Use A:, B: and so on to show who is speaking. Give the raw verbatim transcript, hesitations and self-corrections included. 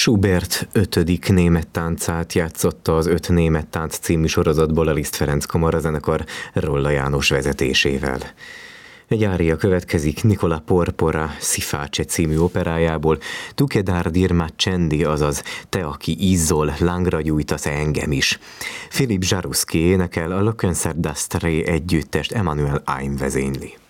A: Schubert ötödik német táncát játszotta az Öt német tánc című sorozatból a Liszt Ferenc kamarazenekar Rolla János vezetésével. Egy ária következik Nicola Porpora Si face című operájából, Tu che dar dir m'accendi, azaz Te, aki izzol, lángra gyújtasz engem is. Philippe Jaruski énekel, a Le Concert d'Astrée együttest Emmanuel Haim vezényli.